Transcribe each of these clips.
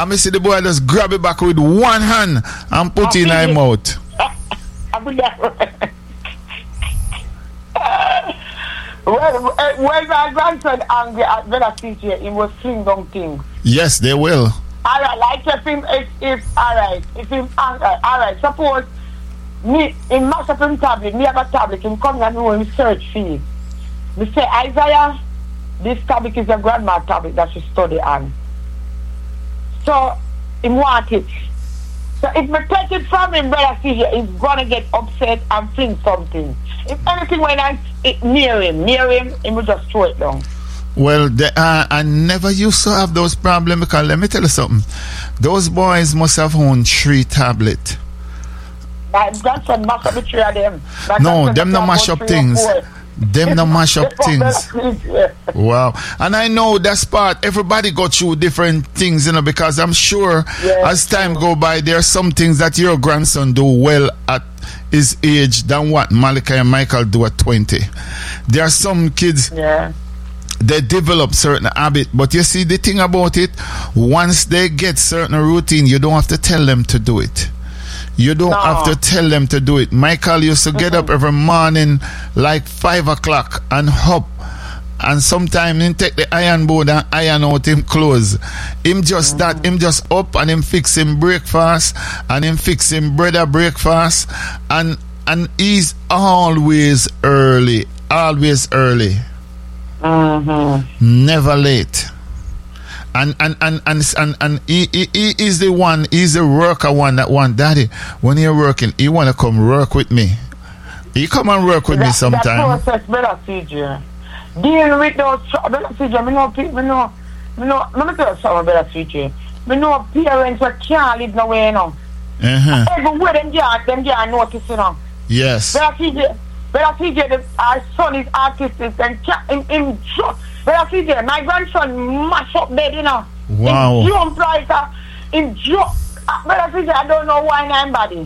and me see the boy just grab it back with one hand and put it in his mouth. When my grandson angry at Brother CJ, he was fling down things. Yes, they will. Alright, like if alright, if him angry, alright, suppose me in mash up him tablet, me have a tablet, him come and know him search feed. Me say, Isaiah, this tablet is a grandma tablet that she study on. So him want it. So if me take it from him, Brother CJ, he's gonna get upset and fling something. If anything when I near him, he will just throw it down. Well, I never used to have those problems because let me tell you something. Those boys must have owned 3 tablets. My grandson mash up the 3 of them. No, them no mash up things. Them no mash up things. Wow. And I know that's part. Everybody go through different things, because I'm sure as time go by, there are some things that your grandson do well at his age than what Malachi and Michael do at 20. There are some kids they develop certain habit, but you see the thing about it, once they get certain routine, you don't have to tell them to do it. You don't have to tell them to do it. Michael used to get up every morning like 5 o'clock and hop. And sometimes he take the iron board and iron out him clothes. Him just that, him just up and him fix him breakfast and him fix him brother breakfast. And he's always early. Always early. Never late. And he is the one, he's the worker one that want daddy. When you're working, he want to come work with me. He come and work with me sometime. That process, Brother CJ. Deal with those, Brother CJ, me know, let me tell you something, Brother CJ. Me know parents that can't live nowhere, Everywhere them can't notice, Yes. Brother CJ, our son is artistic and him Brother CJ, my grandson mash up bed, Wow. Him jump like him jump. Brother CJ, I don't know why I'm body.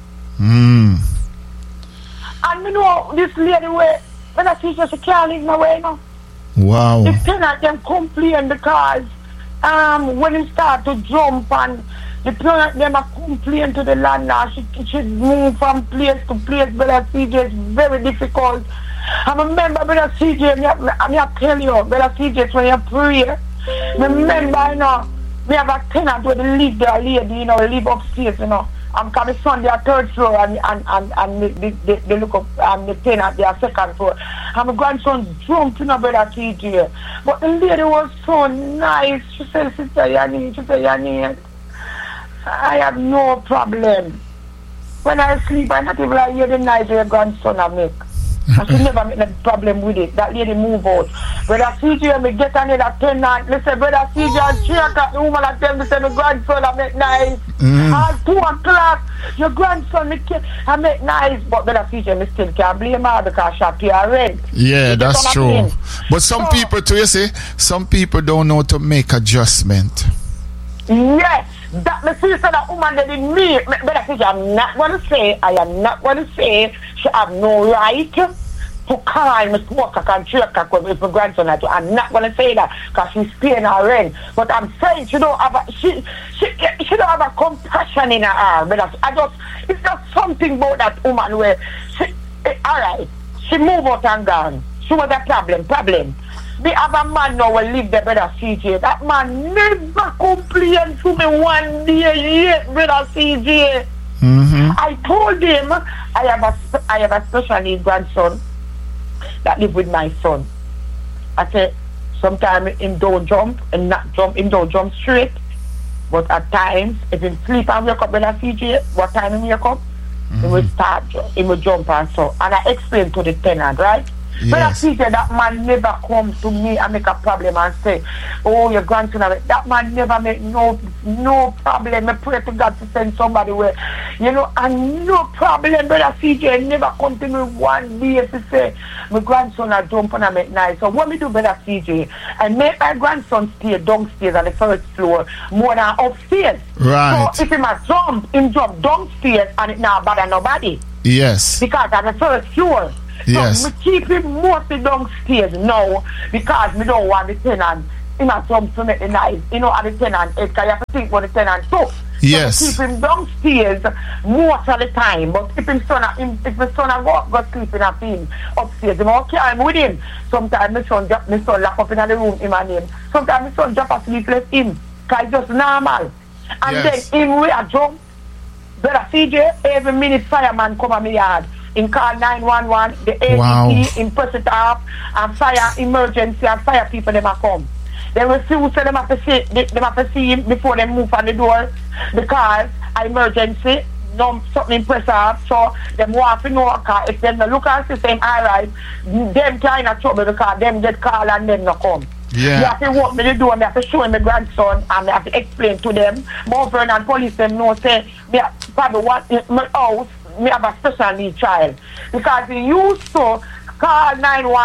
And me know this lady where Brother CJ, she can't live nowhere, Wow. The tenant them complain because when he start to jump and the tenant them a complain to the landlord, she move from place to place. Brother CJ, is very difficult. I remember, Brother CJ, I tell you, Brother CJ, when you pray, remember, we have a tenant where they live there, lady, live upstairs, I'm coming Sunday at 3rd floor and they look up and the tenant their 2nd floor. And my grandson jumped, Brother CJ. But the lady was so nice. She said, Sister Yani, I have no problem. When I sleep, I not even hear the noise your grandson I make. And she never make no problem with it. That lady move out. Brother CJ, me get another tenant. Me say, Brother CJ, at 3 o'clock, the woman I tell me, say, my grandson I make nice. At 2 o'clock, your grandson I make nice. But Brother CJ, me still can't blame her because she pay her rent. Yeah, that's true. But some people, too, you see, some people don't know to make adjustment. Yes. That me see that woman that did me, Brother CJ, I am not going to say she have no right to call me 2 o'clock and 3 o'clock with my grandson. I'm not going to say that because she's paying her rent. But I'm saying she don't have a compassion in her heart. But it's just something about that woman where alright, she moved out and gone. She was a problem. The other man now will live there, Brother CJ. That man never complained to me one day yet, Brother CJ. I told him I have a special need grandson that live with my son. I said sometimes him don't jump and not jump, him don't jump straight. But at times, if he sleep and wake up, Brother CJ, what time he wake up, he will jump and so. And I explained to the tenant, right? Yes. But I see that man never come to me and make a problem and say, oh, your grandson, that man never make no problem. I pray to God to send somebody where, and no problem, Brother CJ never come to me one day to say, my grandson I jump and I make nice. So what me do, Brother CJ, I make my grandson stay downstairs on the 1st floor more than upstairs. Right. So if him jump downstairs and it not bother nobody. Yes. Because on the 1st floor. So Yes. we keep him mostly downstairs now because we don't want the tenant him a jump to make the knife, you know, at the tenant, because you have to think about the tenant too. Yes. So keep him downstairs most of the time, but if his son go sleep in a film upstairs, him all carry him with him. Sometimes my son lock up in the room in my name. Sometimes my son drop a sleepless in, because it's just normal. And yes. then him with a jump, brother CJ, every minute fireman come on my yard. In call 911, the ADT, wow. in press it off, and fire emergency and fire people them a come. They refuse, so them have to see him before they move on the door because emergency, no something press off, so them want to know because if them look at the system alright, them kind of trouble because them get called and them not come. Yeah. You have to walk me the door, I have to show him my grandson and I have to explain to them. Mount Vernon police them know say me probably want my house, me have a special need child. Because he used to call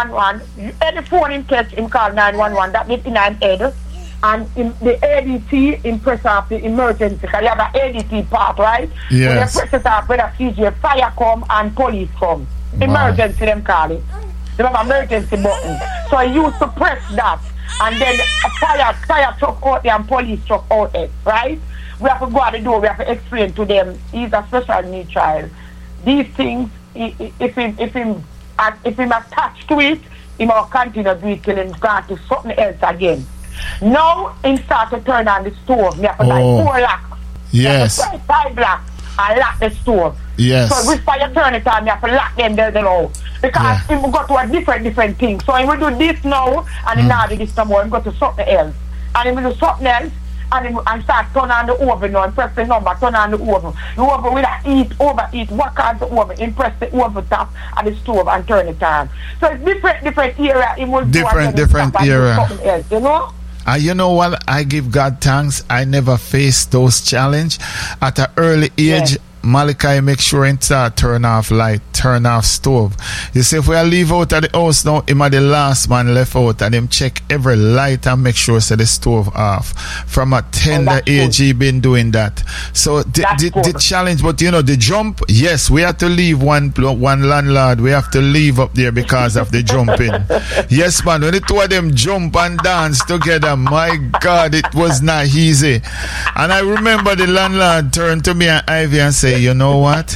911, any phone him catch him call 911, that get in an head, and in the ADT impress off the emergency, because you have an ADT part, right? Yes. When you press it off, when a CJ, fire come and police come. Wow. Emergency them call it. They have an emergency button. So I used to press that, and then a fire truck out there and police truck out there, right? We have to go out the door, we have to explain to them, he's a special need child. These things, if him attached to it, he will continue to do it till he's gone to something else again. Now, he start to turn on the stove. We have to buy 4 locks. Yes. We have to buy 5 locks and lock the stove. Yes. So if I turn it on, you have to lock them there now. Because he will go to a different thing. So he will do this now, and he not do this no more. He will go to something else. And he will do something else, and start turn on the oven now and press the number, turn on the oven. The oven will overheat. What cause the oven? And press the oven top of the stove and turn it on. So it's different area. It will different area. Something else, you know? You know what? I give God thanks. I never faced those challenges. At an early age, Malachi make sure him start turn off light, turn off stove. You see, if we leave out of the house now, him are the last man left out, and him check every light and make sure the stove off. From a tender age, he been doing that. So the challenge, but you know, the jump, yes, we have to leave one landlord. We have to leave up there because of the jumping. Yes, man, when the two of them jump and dance together, my God, it was not easy. And I remember the landlord turned to me and Ivy and said, you know what?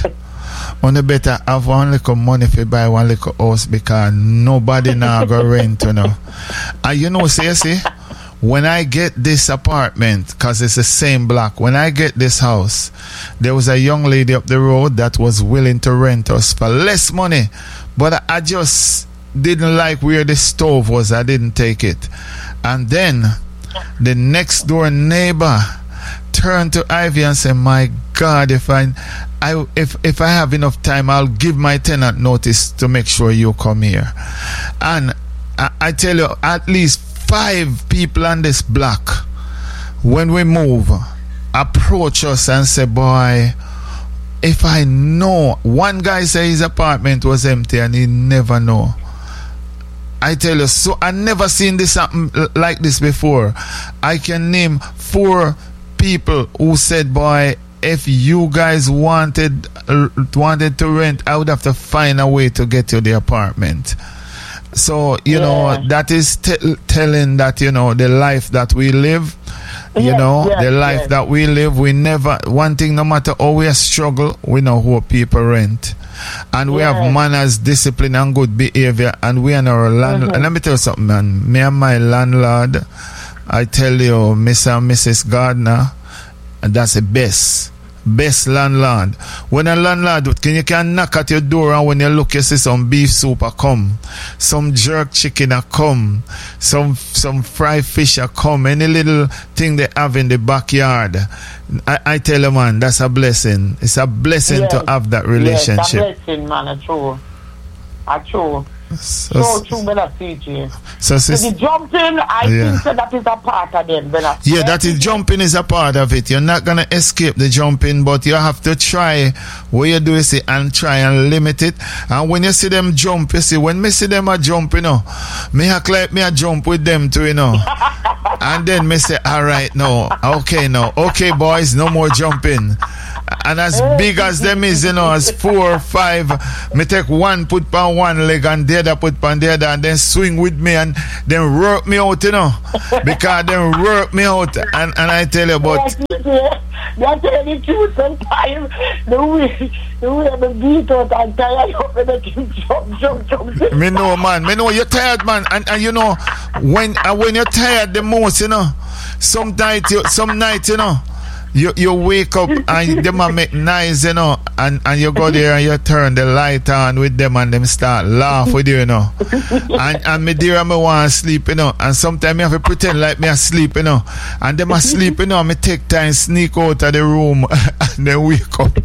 On better have one little money to buy one little house because nobody now go rent, you know. And you know, see, when I get this apartment, because it's the same block, when I get this house, there was a young lady up the road that was willing to rent us for less money. But I just didn't like where the stove was. I didn't take it. And then the next door neighbor turned to Ivy and said, my God, if I have enough time, I'll give my tenant notice to make sure you come here. And I tell you, at least 5 people on this block, when we move, approach us and say, boy, if I know, one guy say his apartment was empty and he never know. I tell you, so I never seen this happen like this before. I can name 4 people who said, boy, if you guys wanted to rent, I would have to find a way to get you the apartment. So, you know, that is telling that, you know, the life that we live, that we live, we never, one thing, no matter how we struggle, we know who people rent. And we have manners, discipline, and good behavior, and we and our landlord. And let me tell you something, man. Me and my landlord, I tell you, Mr. and Mrs. Gardner, and that's the best landlord. When a landlord, you can knock at your door, and when you look, you see some beef soup a come, some jerk chicken a come, some fried fish a come, any little thing they have in the backyard. I tell you, man, that's a blessing. It's a blessing to have that relationship. Yes, a blessing, man, true. So true, brother CJ. So the jumping, I think that is a part of them, brother. Yeah, that is jumping is a part of it. You're not gonna escape the jumping, but you have to try what you do is and try and limit it. And when you see them jump, you see, when me see them a jump, you know, me a jump with them too, you know. And then me say, all right, no, okay, boys, no more jumping. And as big as them is, as 4 or 5, me take one put on one leg and the other put on the other and then swing with me and then work me out, because them work me out. And I tell you about... That's the truth. Sometimes the way the beat out and tired up and they keep jump. Me know, man. Me know you're tired, man. And when you're tired the most, some night, you wake up and them a make noise, and you go there and you turn the light on with them and them start laugh with you, and me dear, me want to sleep, and sometimes me have to pretend like me asleep, and them asleep, me take time, sneak out of the room and then wake up.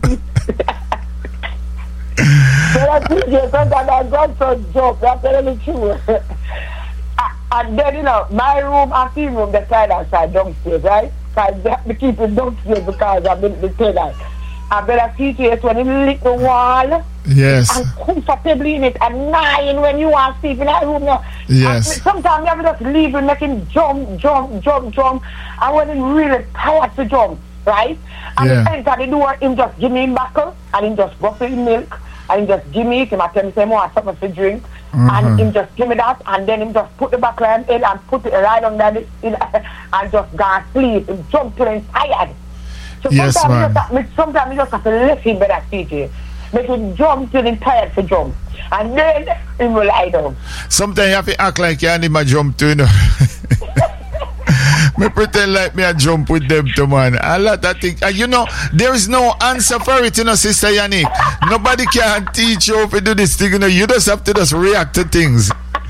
Sometimes I got some joke, that's really true. And then, my room and the room, the side outside downstairs, right? So I have to keep it downstairs because I've been the tenant. I better see it when you lick the wall. Yes. And comfortably in it at 9 when you want to sleep in that room. Yes. And sometimes you have to just leave and make him jump. And when he's really tired to jump, right? And he enter the door, him just give me him buckle and him just buffet milk. And him just give me it, him tell me say more something to drink. And him just give me that, and then him just put the back line in and put it right on that and just go and sleep. Him jump till he's tired. So yes, sometimes you just have to let him better CJ. Make him jump till he's tired to jump. And then he will lie down. Sometimes you have to act like you and him a jump too, Me pretend like me a jump with them too, man. A lot of things. There is no answer for it, Sister Yannick. Nobody can teach you how to do this thing, You just have to just react to things.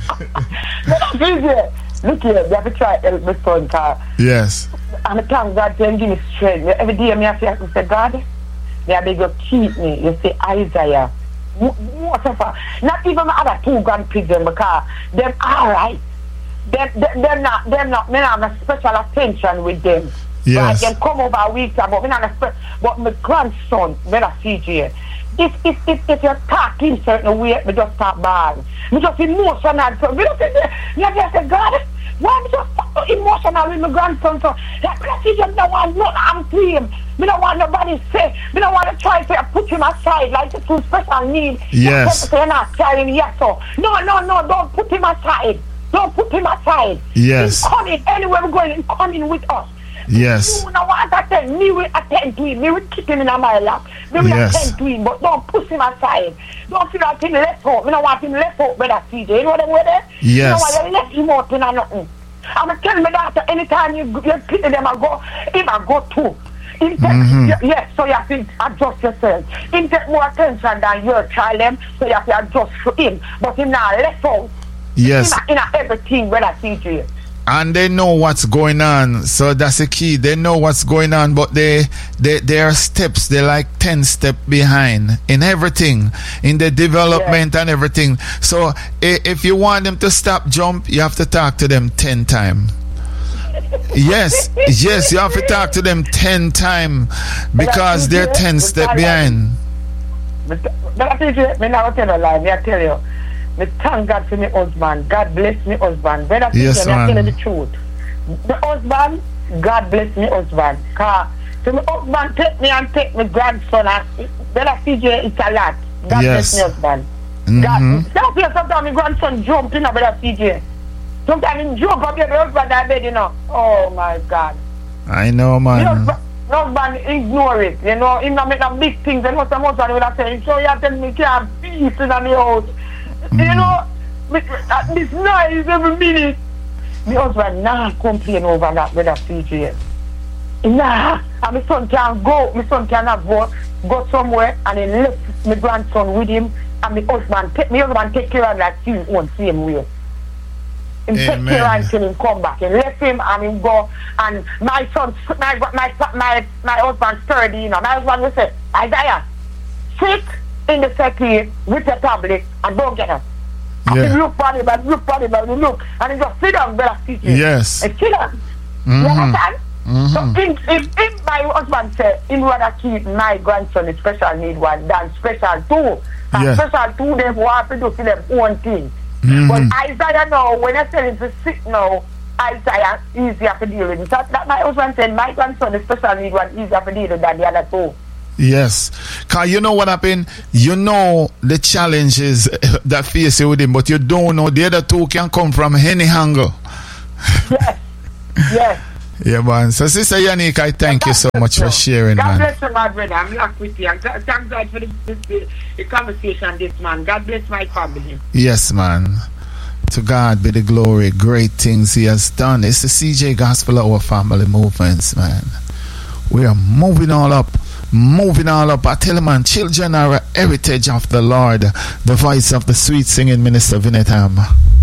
Look here, we have to try to help my son, car. Yes. And I thank God to give me strength. Every day I have to say, God, they are beg you keep me. You say Isaiah. Not even my other 2 grandchildren, because they're alright. They're not, me not have a special attention with them. Yes. I can come over a week, but me not but my grandson, better CJ. If you're talking certain way, me just start bad. Me just emotional. So me just say, God, why me just emotional with my grandson? So that CJ don't want nothing to him. Me don't want nobody say. Me don't want to try to put him aside like it's too special need. Yes. You're not telling yes, so no, don't put him aside. Don't put him aside. Yes. He's coming anywhere we're going. He's coming with us. Yes. You know what I tell me? We attend to him. Me will keep him in my lap. Me will attend to him, but don't push him aside. Don't feel like him left out. Me don't want him left out, brother CJ. You know what I'm saying? Yes. You know why you left him out in nothing. I'm telling me that anytime you pity them, I go too. Yes, so you have to adjust yourself. He take more attention than your child them, so you have to adjust for him. But him not left out. Yes. In everything, brother CJ. And they know what's going on, so that's the key. They know what's going on, but they are steps. They're like 10 steps behind in everything, in the development and everything. So if you want them to stop jump, you have to talk to them 10 times. Yes, you have to talk to them 10 times because they're 10 steps behind. But I tell you, me thank God for my husband. God bless me husband. Brother yes, I tell you the truth. The husband, God bless me husband. Cause so my husband take me and take my grandson. Brother CJ, it's a lot. God bless me husband. God, sometimes my grandson jump in, brother CJ. Sometimes he jump up your husband I bed, Oh my God. I know, man. Husband ignore it, He not make no big things. And most husband will say, so you have to tell me can't peace in the house. This noise every minute. My husband complain over that with a CJ. And my son can go. My son cannot go somewhere and he left my grandson with him. And my husband take care of that same way. He take care until him come back. He left him and him go. And my husband sturdy, My husband will say, Isaiah, sit in the settee with the tablet and don't get up. And look for him, look. And he just sit down, brother CJ. Yes. And sit down. You understand? So if my husband said, he rather keep my grandson a special need one than special two. And special two, they want to do for them own thing. But Isaiah now, when I tell him to sit now, Isaiah easier to deal with. So that my husband said, my grandson a special need one easier to deal with than the other two. Yes. Because you know what happened? You know the challenges that face you with him, but you don't know the other two can come from any angle. Yes. Yes. Yeah, man. So, Sister Yannick, I thank you so much for sharing, God man. bless you, my brother. I'm locked with you. Thank God for the conversation this man. God bless my family. Yes, man. To God be the glory. Great things He has done. It's the CJ Gospel Hour Family Movements, man. We are moving all up. Moving all up. I tell you, man, children are a heritage of the Lord. The voice of the sweet singing minister, Vinetham.